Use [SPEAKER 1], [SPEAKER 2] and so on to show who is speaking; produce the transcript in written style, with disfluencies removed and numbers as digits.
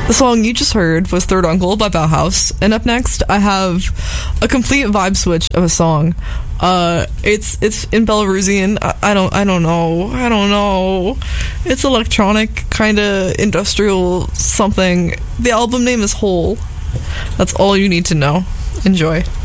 [SPEAKER 1] The song you just heard was Third Uncle by Bauhaus, and up next I have a complete vibe switch of a song. It's in Belarusian. I don't know. It's electronic, kind of industrial something. The album name is Hole. That's all you need to know. Enjoy.